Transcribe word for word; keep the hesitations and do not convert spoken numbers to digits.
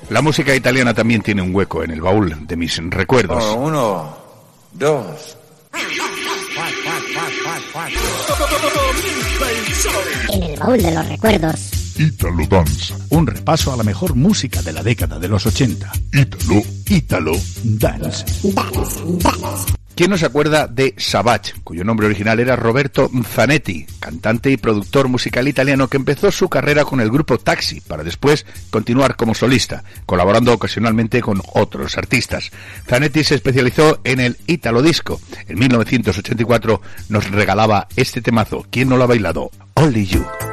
La música italiana también tiene un hueco en el baúl de mis recuerdos. Oh, uno, dos. En el baúl de los recuerdos. Italo Dance. Un repaso a la mejor música de la década de los ochenta. Italo, Italo Dance. Dance, dance. ¿Quién no se acuerda de Savage, cuyo nombre original era Roberto Zanetti, cantante y productor musical italiano que empezó su carrera con el grupo Taxi, para después continuar como solista, colaborando ocasionalmente con otros artistas? Zanetti se especializó en el Italo Disco. En mil novecientos ochenta y cuatro nos regalaba este temazo. ¿Quién no lo ha bailado? Only You.